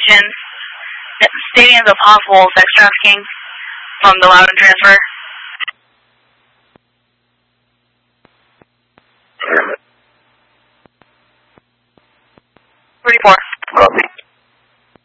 mention statements of possible sex trafficking from the Loudon transfer. 34.